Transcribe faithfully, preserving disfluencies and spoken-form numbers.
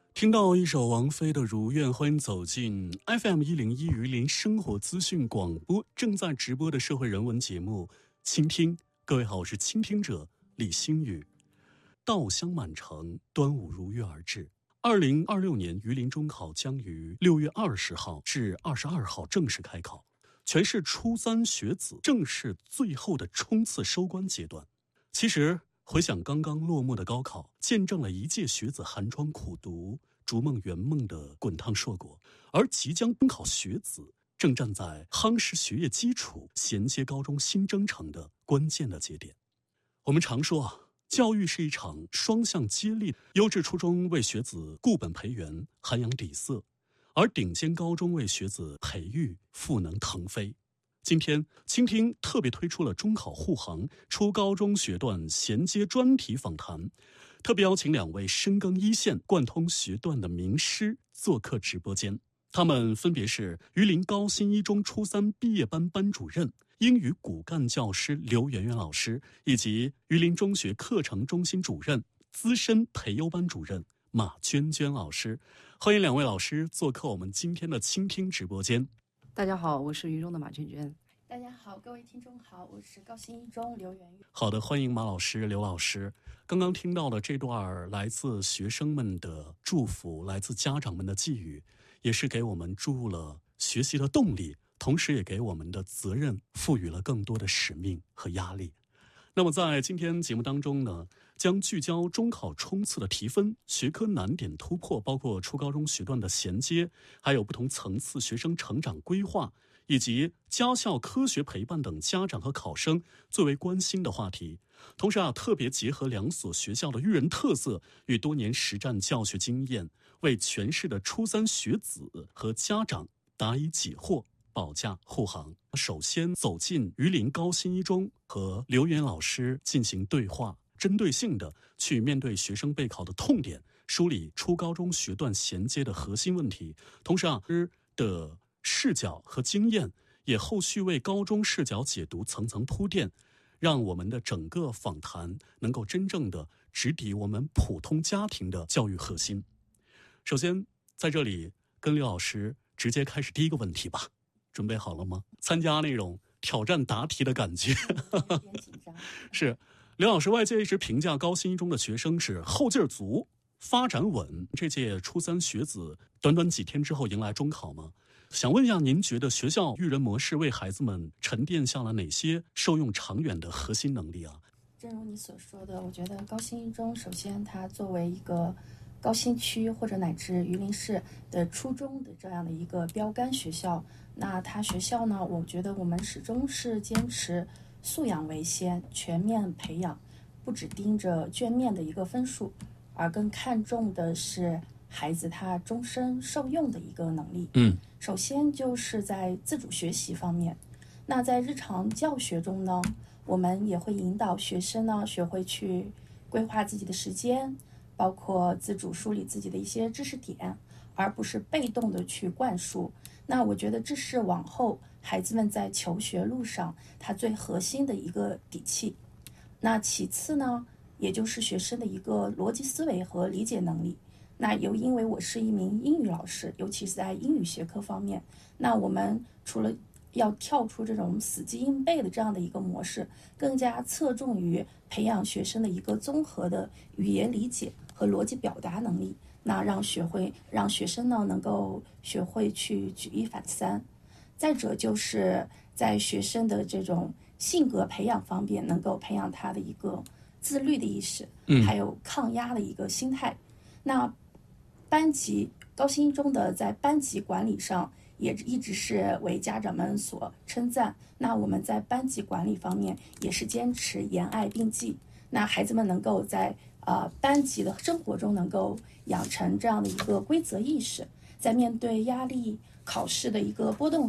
听到一首王菲的《如愿》，欢迎走进 F M 一零一榆林生活资讯广播正在直播的社会人文节目《倾听》。各位好，我是倾听者李星宇。稻香满城，端午如约而至。二零二六年榆林中考将于六月二十号至二十二号正式开考，全市初三学子正是最后的冲刺收官阶段。其实回想刚刚落幕的高考，见证了一届学子寒窗苦读、逐梦圆梦的滚烫硕果，而即将中考学子正站在夯实学业基础、衔接高中新征程的关键的节点。我们常说啊，教育是一场双向接力，优质初中为学子固本培元、涵养底色，而顶尖高中为学子培育赋能腾飞。今天倾听特别推出了中考护航初高中学段衔接专题访谈，特别邀请两位深耕一线、贯通学段的名师做客直播间。他们分别是榆林高新一中初三毕业班班主任、英语骨干教师刘媛媛老师，以及榆林中学课程中心主任、资深培优班主任马娟娟老师。欢迎两位老师做客我们今天的倾听直播间。 大家好，我是榆中的马娟娟。 大家好，各位听众好，我是高新一中刘媛媛。 好的，欢迎马老师、刘老师。刚刚听到了这段来自学生们的祝福，来自家长们的寄语，也是给我们注入了学习的动力，同时也给我们的责任赋予了更多的使命和压力。那么在今天节目当中呢，将聚焦中考冲刺的提分、学科难点突破，包括初高中学段的衔接，还有不同层次学生成长规划，以及家校科学陪伴等家长和考生最为关心的话题。同时啊，特别结合两所学校的育人特色与多年实战教学经验，为全市的初三学子和家长答疑解惑，保驾护航。首先走进榆林高新一中，和刘媛老师进行对话，针对性的去面对学生备考的痛点，梳理初高中学段衔接的核心问题。同时啊，的视角和经验也后续为高中视角解读层层铺垫，让我们的整个访谈能够真正的直抵我们普通家庭的教育核心。首先在这里跟刘老师直接开始第一个问题吧，准备好了吗？参加那种挑战答题的感觉。 有点紧张。 是，刘老师，外界一直评价高新一中的学生是后劲儿足、发展稳。这届初三学子短短几天之后迎来中考吗？想问一下，您觉得学校育人模式为孩子们沉淀下了哪些受用长远的核心能力啊？ 正如你所说的，我觉得高新一中首先它作为一个高新区或者乃至榆林市的初中的这样的一个标杆学校，那它学校呢，我觉得我们始终是坚持素养为先，全面培养，不只盯着卷面的一个分数，而更看重的是孩子他终身受用的一个能力。 嗯， 首先就是在自主学习方面，那在日常教学中呢，我们也会引导学生呢学会去规划自己的时间，包括自主梳理自己的一些知识点，而不是被动的去灌输。那我觉得这是往后孩子们在求学路上他最核心的一个底气。那其次呢，也就是学生的一个逻辑思维和理解能力。那又因为我是一名英语老师，尤其是在英语学科方面，那我们除了要跳出这种死记硬背的这样的一个模式，更加侧重于培养学生的一个综合的语言理解和逻辑表达能力，那让学会让学生呢能够学会去举一反三。再者就是在学生的这种性格培养方面，能够培养他的一个自律的意识，还有抗压的一个心态。那班级高新一中的在班级管理上也一直是为家长们所称赞。那我们在班级管理方面也是坚持严爱并济，那孩子们能够在呃班级的生活中能够养成这样的一个规则意识，在面对压力、考试的一个波动